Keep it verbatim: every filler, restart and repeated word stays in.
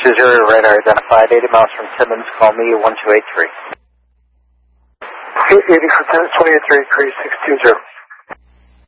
two zero, radar identified, eighty miles from Timmins, call me one two eight three. eighty from Timmins, twenty-eight three, three six two zero.